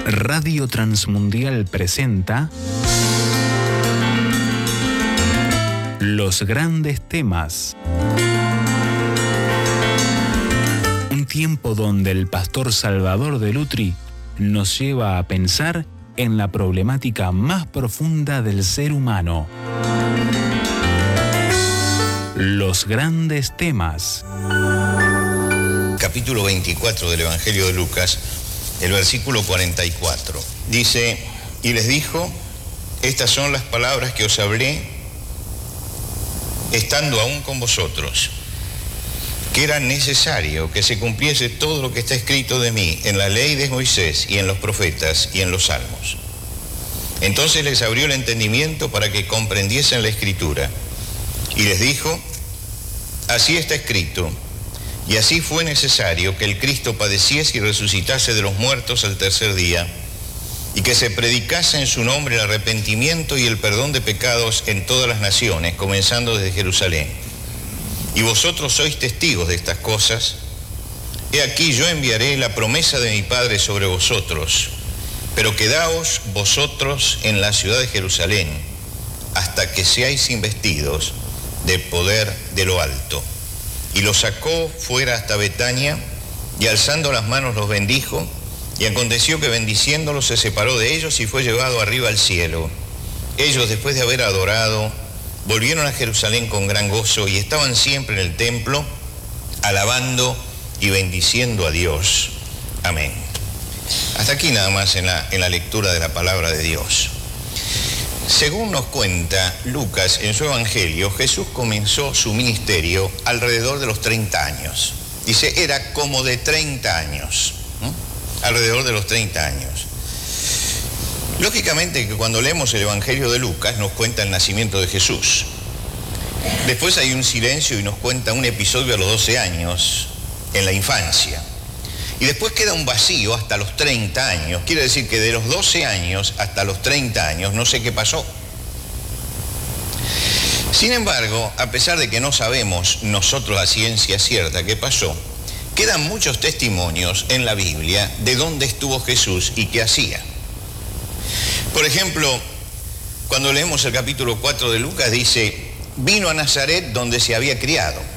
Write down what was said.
Radio Transmundial presenta Los Grandes Temas. Un tiempo donde el pastor Salvador de Lutri nos lleva a pensar en la problemática más profunda del ser humano. Los Grandes Temas. Capítulo 24 del Evangelio de Lucas, el versículo 44. Dice, y les dijo, estas son las palabras que os hablé, estando aún con vosotros, que era necesario que se cumpliese todo lo que está escrito de mí en la ley de Moisés y en los profetas y en los salmos. Entonces les abrió el entendimiento para que comprendiesen la escritura. Y les dijo, así está escrito, y así fue necesario que el Cristo padeciese y resucitase de los muertos al tercer día, y que se predicase en su nombre el arrepentimiento y el perdón de pecados en todas las naciones, comenzando desde Jerusalén. Y vosotros sois testigos de estas cosas. He aquí yo enviaré la promesa de mi Padre sobre vosotros, pero quedaos vosotros en la ciudad de Jerusalén, hasta que seáis investidos del poder de lo alto. Y los sacó fuera hasta Betania, y alzando las manos los bendijo, y aconteció que bendiciéndolos se separó de ellos y fue llevado arriba al cielo. Ellos, después de haber adorado, volvieron a Jerusalén con gran gozo, y estaban siempre en el templo, alabando y bendiciendo a Dios. Amén. Hasta aquí nada más en la lectura de la palabra de Dios. Según nos cuenta Lucas en su Evangelio, Jesús comenzó su ministerio alrededor de los 30 años. Dice, era como de 30 años, alrededor de los 30 años. Lógicamente que cuando leemos el Evangelio de Lucas nos cuenta el nacimiento de Jesús. Después hay un silencio y nos cuenta un episodio a los 12 años, en la infancia. Y después queda un vacío hasta los 30 años. Quiere decir que de los 12 años hasta los 30 años no sé qué pasó. Sin embargo, a pesar de que no sabemos nosotros a ciencia cierta qué pasó, quedan muchos testimonios en la Biblia de dónde estuvo Jesús y qué hacía. Por ejemplo, cuando leemos el capítulo 4 de Lucas dice, vino a Nazaret donde se había criado.